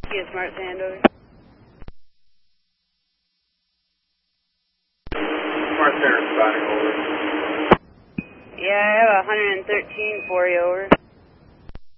Kia Smart Sand, over. Smart Center, responding, over. Yeah, I have 113 for you, over.